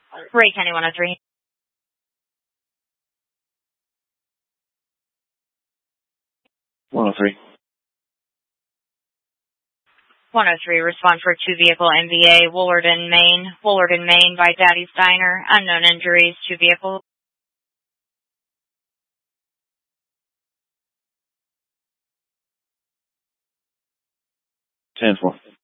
Ray County 103. 103. 103, respond for 2-vehicle MVA, Woolerton, Maine. Woolerton, Maine by Daddy's Diner. Unknown injuries, 2 vehicles. 10-4.